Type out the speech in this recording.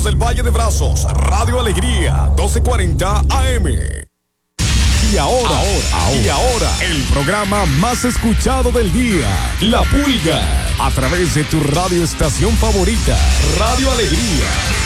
del Valle de Brazos, Radio Alegría, 1240 AM. Y ahora, el programa más escuchado del día, La Pulga, a través de tu radioestación favorita, Radio Alegría.